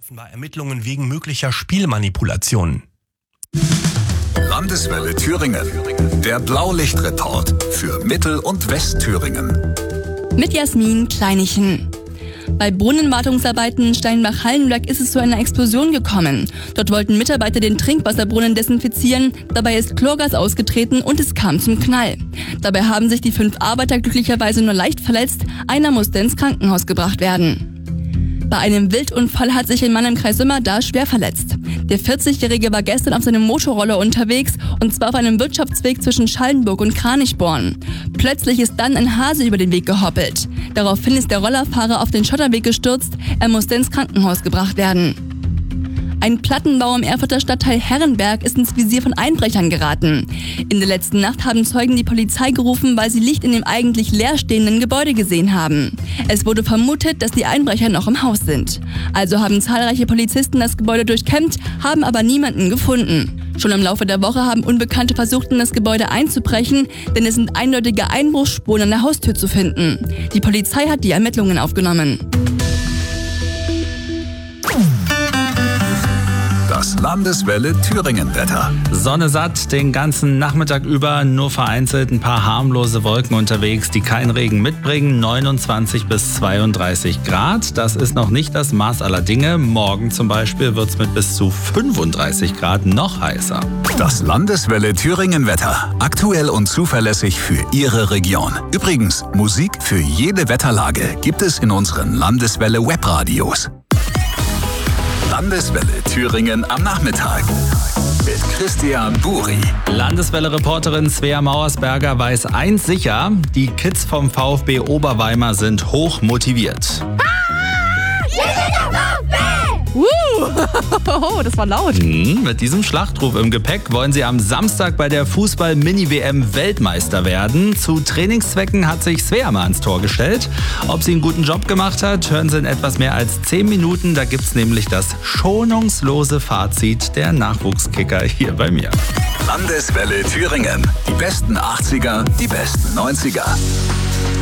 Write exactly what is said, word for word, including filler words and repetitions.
Offenbar Ermittlungen wegen möglicher Spielmanipulationen. Landeswelle Thüringen. Der Blaulichtreport für Mittel- und Westthüringen. Mit Jasmin Kleinichen. Bei Brunnenwartungsarbeiten Steinbach-Hallenberg ist es zu einer Explosion gekommen. Dort wollten Mitarbeiter den Trinkwasserbrunnen desinfizieren, dabei ist Chlorgas ausgetreten und es kam zum Knall. Dabei haben sich die fünf Arbeiter glücklicherweise nur leicht verletzt, einer musste ins Krankenhaus gebracht werden. Bei einem Wildunfall hat sich ein Mann im Kreis Sömmerda schwer verletzt. Der vierzigjährige war gestern auf seinem Motorroller unterwegs und zwar auf einem Wirtschaftsweg zwischen Schallenburg und Kranichborn. Plötzlich ist dann ein Hase über den Weg gehoppelt. Daraufhin ist der Rollerfahrer auf den Schotterweg gestürzt, er musste ins Krankenhaus gebracht werden. Ein Plattenbau im Erfurter Stadtteil Herrenberg ist ins Visier von Einbrechern geraten. In der letzten Nacht haben Zeugen die Polizei gerufen, weil sie Licht in dem eigentlich leerstehenden Gebäude gesehen haben. Es wurde vermutet, dass die Einbrecher noch im Haus sind. Also haben zahlreiche Polizisten das Gebäude durchkämmt, haben aber niemanden gefunden. Schon im Laufe der Woche haben Unbekannte versucht, in das Gebäude einzubrechen, denn es sind eindeutige Einbruchsspuren an der Haustür zu finden. Die Polizei hat die Ermittlungen aufgenommen. Das Landeswelle Thüringen-Wetter. Sonne satt, den ganzen Nachmittag über, nur vereinzelt ein paar harmlose Wolken unterwegs, die keinen Regen mitbringen. neunundzwanzig bis zweiunddreißig Grad, das ist noch nicht das Maß aller Dinge. Morgen zum Beispiel wird es mit bis zu fünfunddreißig Grad noch heißer. Das Landeswelle Thüringen-Wetter. Aktuell und zuverlässig für Ihre Region. Übrigens, Musik für jede Wetterlage gibt es in unseren Landeswelle Webradios. Landeswelle Thüringen am Nachmittag mit Christian Buri. Landeswelle-Reporterin Svea Mauersberger weiß eins sicher, die Kids vom VfB Oberweimar sind hoch motiviert. Uh, das war laut. Hm, mit diesem Schlachtruf im Gepäck wollen sie am Samstag bei der Fußball-Mini-W M Weltmeister werden. Zu Trainingszwecken hat sich Svea mal ans Tor gestellt. Ob sie einen guten Job gemacht hat, hören Sie in etwas mehr als zehn Minuten. Da gibt's nämlich das schonungslose Fazit der Nachwuchskicker hier bei mir. Landeswelle Thüringen. Die besten achtziger, die besten neunziger.